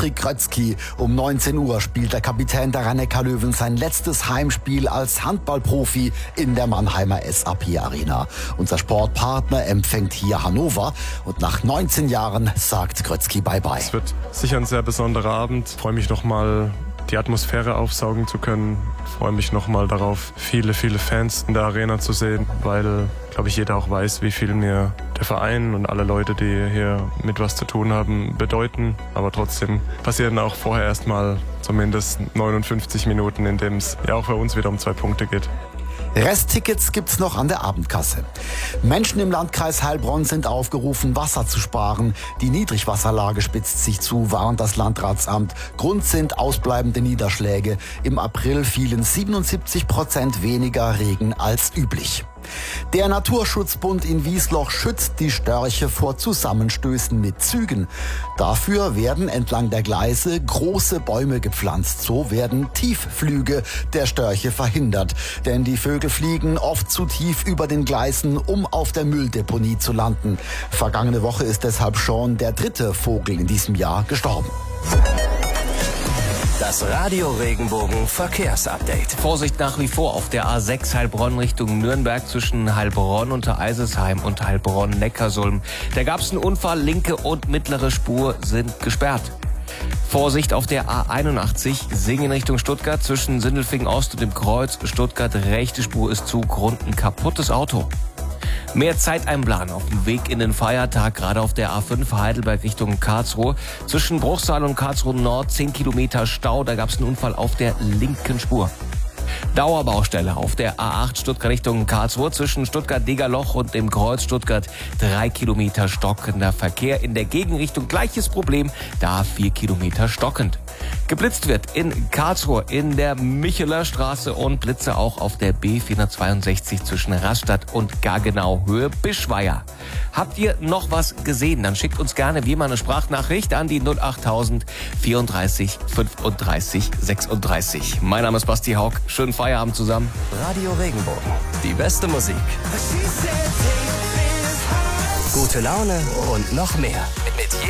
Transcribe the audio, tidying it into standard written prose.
Patrick Grötzky. Um 19 Uhr spielt der Kapitän der Rhein-Neckar-Löwen sein letztes Heimspiel als Handballprofi in der Mannheimer SAP Arena. Unser Sportpartner empfängt hier Hannover und nach 19 Jahren sagt Grötzky Bye-bye. Es wird sicher ein sehr besonderer Abend. Ich freue mich nochmal, die Atmosphäre aufsaugen zu können. Ich freue mich nochmal darauf, viele Fans in der Arena zu sehen, weil, glaube ich, jeder auch weiß, wie viel mir der Verein und alle Leute, die hier mit was zu tun haben, bedeuten. Aber trotzdem passieren auch vorher erstmal zumindest 59 Minuten, in dem es ja auch für uns wieder um 2 Punkte geht. Resttickets gibt's noch an der Abendkasse. Menschen im Landkreis Heilbronn sind aufgerufen, Wasser zu sparen. Die Niedrigwasserlage spitzt sich zu, warnt das Landratsamt. Grund sind ausbleibende Niederschläge. Im April fielen 77% weniger Regen als üblich. Der Naturschutzbund in Wiesloch schützt die Störche vor Zusammenstößen mit Zügen. Dafür werden entlang der Gleise große Bäume gepflanzt. So werden Tiefflüge der Störche verhindert. Denn die Vögel fliegen oft zu tief über den Gleisen, um auf der Mülldeponie zu landen. Vergangene Woche ist deshalb schon der 3. Vogel in diesem Jahr gestorben. Das Radio Regenbogen Verkehrsupdate. Vorsicht nach wie vor auf der A6 Heilbronn Richtung Nürnberg zwischen Heilbronn unter Eisesheim und Heilbronn-Neckarsulm. Da gab es einen Unfall, linke und mittlere Spur sind gesperrt. Vorsicht auf der A81 Singen Richtung Stuttgart zwischen Sindelfingen Ost und dem Kreuz Stuttgart. Rechte Spur ist zu, Grund ein kaputtes Auto. Mehr Zeit einplanen auf dem Weg in den Feiertag, gerade auf der A5 Heidelberg Richtung Karlsruhe. Zwischen Bruchsal und Karlsruhe Nord 10 Kilometer Stau, da gab es einen Unfall auf der linken Spur. Dauerbaustelle auf der A8 Stuttgart Richtung Karlsruhe zwischen Stuttgart-Degerloch und dem Kreuz Stuttgart 3 Kilometer stockender Verkehr. In der Gegenrichtung gleiches Problem, da 4 Kilometer stockend. Geblitzt wird in Karlsruhe in der Micheler Straße und Blitze auch auf der B462 zwischen Rastatt und Gaggenau Höhe Bischweier. Habt ihr noch was gesehen? Dann schickt uns gerne wie immer eine Sprachnachricht an die 08000 34 35 36. Mein Name ist Basti Hauck. Schönen Feierabend zusammen. Radio Regenbogen. Die beste Musik. Gute Laune und noch mehr. Mit